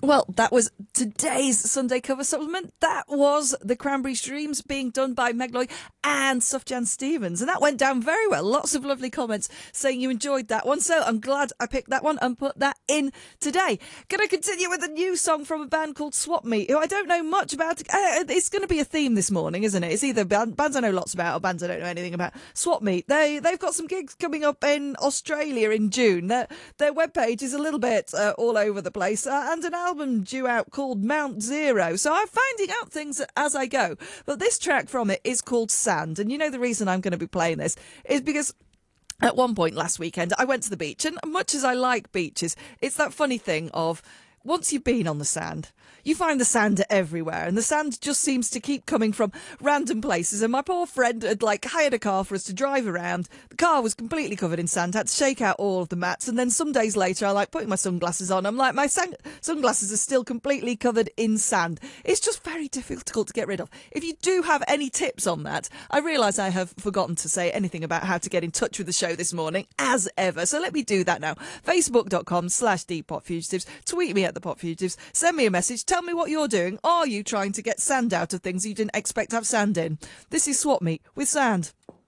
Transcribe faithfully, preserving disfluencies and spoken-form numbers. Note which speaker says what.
Speaker 1: Well, that was today's Sunday cover supplement. That was The Cranberry Streams being done by Meg Lloyd and Sufjan Stevens. And that went down very well. Lots of lovely comments saying you enjoyed that one. So I'm glad I picked that one and put that in today. Going to continue with a new song from a band called Swap Meet, who I don't know much about. Uh, it's going to be a theme this morning, isn't it? It's either band, bands I know lots about or bands I don't know anything about. Swap Meet. They, they've got some gigs coming up in Australia in June. Their, their webpage is a little bit uh, all over the place. Uh, and an album album due out called Mount Zero. So I'm finding out things as I go. But this track from it is called Sand. And you know the reason I'm going to be playing this is because at one point last weekend I went to the beach. And much as I like beaches, it's that funny thing of once you've been on the sand, you find the sand everywhere, and the sand just seems to keep coming from random places. And my poor friend had like hired a car for us to drive around. The car was completely covered in sand, had to shake out all of the mats, and then some days later I like putting my sunglasses on. I'm like, my sun- sunglasses are still completely covered in sand. It's just very difficult to get rid of. If you do have any tips on that, I realise I have forgotten to say anything about how to get in touch with the show this morning, as ever. So let me do that now. Facebook.com slash DPopFugitives. Tweet me at the Pop Fugitives. Send me a message. Tell me what you're doing. Are you trying to get sand out of things you didn't expect to have sand in? This is Swap Meet with Sand.